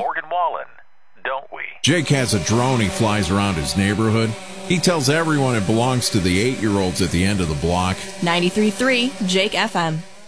Morgan Wallen, don't we? Jake has a drone he flies around his neighborhood. He tells everyone it belongs to the 8-year-olds at the end of the block. 93.3 Jake FM.